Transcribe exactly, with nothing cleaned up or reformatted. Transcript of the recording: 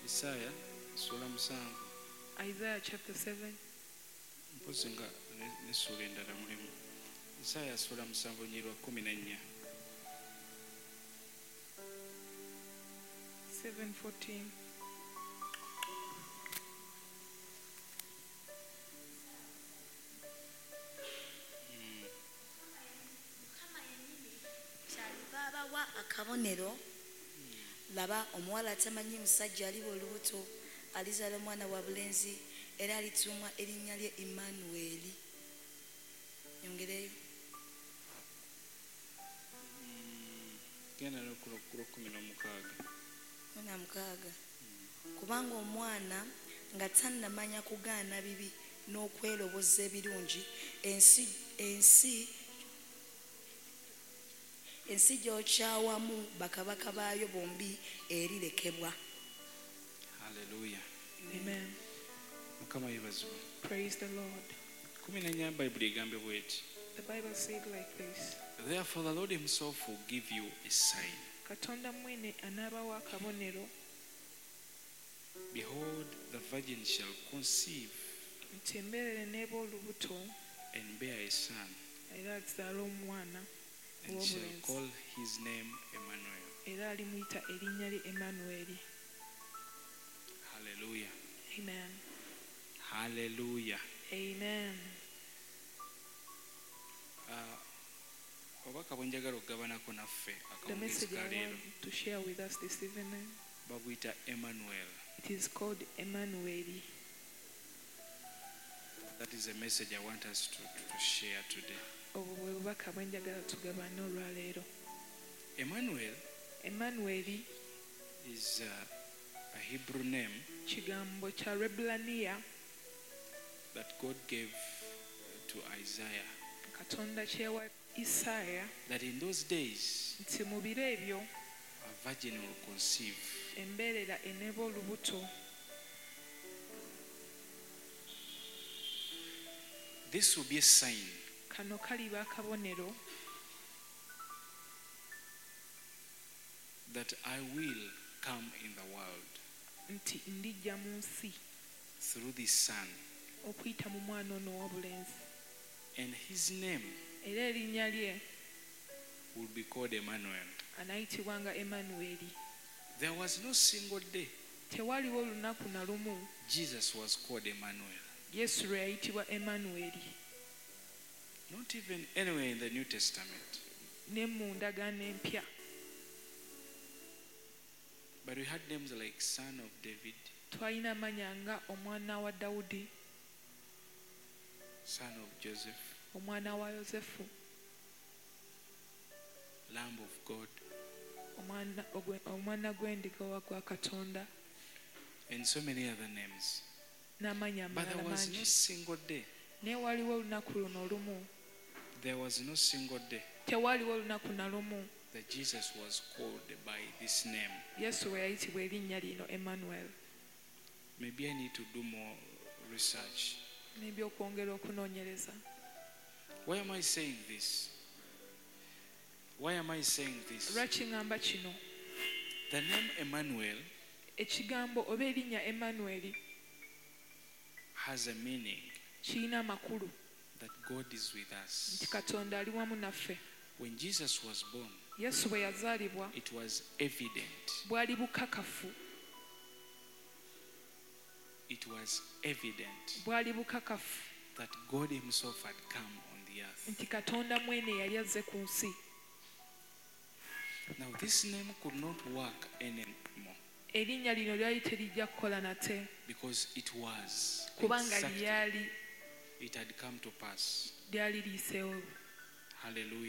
Isaiah sura musanvu. Isaiah chapter seven. Mpozi nga n'essula endala mulimu. Isaiah sura musanvu nyirwa kumi na nnya. seven fourteen. Babawa akabonero laba omuwala atamanyi musajja aliba olubuto alizaala omwana wa bulenzi era alituumwa erinnya lye Emmanuel. Nyongereyo. Genda n'okula kumi n'omukaaga. Kumi na mukaaga. Kubanga omwana nga tannamanya kugaana bibi n'okweroboza ebirungi ensi ensi ensi gy'okyawamu bakabaka baayo bombi erirekebwa. Hallelujah. Amen. Mukama yeebazibwe. Praise the Lord. kumi na nnya Bayibuli egambe bw'eti. The Bible said like this. Therefore the Lord himself will give you a sign. Katonda mwene anaabawa akabonero. Behold, the virgin shall conceive Nti embeerera n'eba olubuto and bear a son, era alizaala omwana and shall ow'obulenzi call his name Emmanuel. era alimuyita erinnya lye Emmanuel. Hallelujah. Amen. Hallelujah. Amen. Uh, obubaka bwe njagala okugabanako naffe The message akawungeezi ka I leero want to share with us this evening, babuyita Emmanuel. it is called Emmanuel. That is a message I want us to, to share today. Obwo bwe bubaka bwe njagala tugabane olwaleero. Emmanuel Emmanuel is uh, a Hebrew name kigambo kya Rebulaniya that God gave to Isaiah. Katonda kyewa Isaaya That in those days nti mu biro ebyo a virgin will conceive. embeerera eneeba olubuto. This will be a sign Kano kaliba akabonero that I will come in the world nti ndijja mu nsi through this son, okuyita mu mwana ono ow'obulenzi and his name era erinnya lye will be called Emmanuel. anaayitibwanga Emmanuel. There was no single day Tewaliwo olunaku na lumu Jesus was called Emmanuel. Yesu lwe yayitibwa Emmanuel. Not even anywhere in the New Testament. Ne mu ndagaano empya But we had names like Son of David, twalina amannya nga omwana wa Dawudi, Son of Joseph, omwana wa Yozefu, Lamb of God, omwana ogwe- omwana gw'endiga wa gwa Katonda, and so many other names. n'amannya But there amalala was no mangi. single day. Naye waliwo olunaku luno olumu, There was no single day tewaliwo olunaku na lumu that Jesus was called by this name. Yesu we yayitibwa erinnya lino Emmanuel. Maybe I need to do more research. N'ebyokwongera okunoonyereza. Why am I saying this? Why am I saying this? Lwaki ngamba kino? The name Emmanuel Ekigambo oba erinnya Emmanuel has a meaning kirina amakulu that God is with nti us. Katonda ali wamu naffe. When Jesus was born, Yesu bwe yazaalibwa it was evident. bwali bukakafu, It was evident bwali bukakafu that God himself had come on the earth. nti Katonda mwene yali azze ku nsi. Now this name could not work anymore Erinnya lino lyali terijja kukola nate because it was kubanga exactly, lyali it had come to pass. lyali liiseewo. Hallelujah.